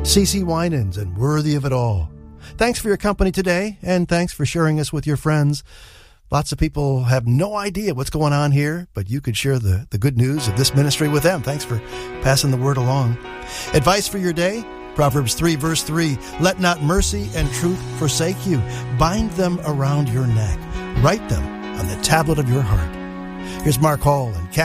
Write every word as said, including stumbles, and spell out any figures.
C C Winans and Worthy of It All. Thanks for your company today, and thanks for sharing us with your friends. Lots of people have no idea what's going on here, but you could share the, the good news of this ministry with them. Thanks for passing the word along. Advice for your day? Proverbs three, verse three, let not mercy and truth forsake you. Bind them around your neck. Write them on the tablet of your heart. Here's Mark Hall and Kat